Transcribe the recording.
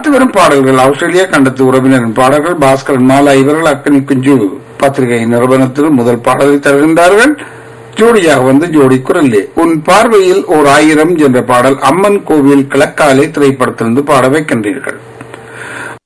அடுத்து வரும் பாடல்கள் ஆஸ்திரேலியா கண்டத்து உறவினரின் பாடல்கள். பாஸ்கரன் மாலா இவர்கள் அக்கனி குஞ்சு பத்திரிகை நிறுவனத்தில் முதல் பாடலை தருகின்றார்கள். ஜோடியாக வந்து ஜோடி குரலே உன் பார்வையில் ஓர் 1000 என்ற பாடல் அம்மன் கோவில் கிழக்காலை திரைப்படத்திலிருந்து பாட வைக்கின்றீர்கள்.